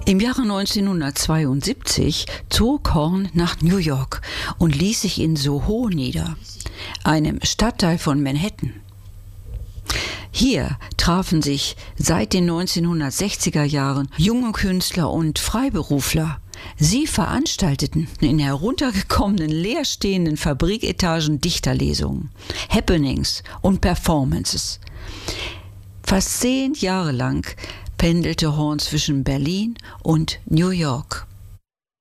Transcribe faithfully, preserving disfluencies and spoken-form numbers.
Im Jahre neunzehnhundertzweiundsiebzig zog Horn nach New York und ließ sich in Soho nieder, einem Stadtteil von Manhattan. Hier trafen sich seit den neunzehnhundertsechziger Jahren junge Künstler und Freiberufler. Sie veranstalteten in heruntergekommenen, leerstehenden Fabriketagen Dichterlesungen, Happenings und Performances. Fast zehn Jahre lang pendelte Horn zwischen Berlin und New York.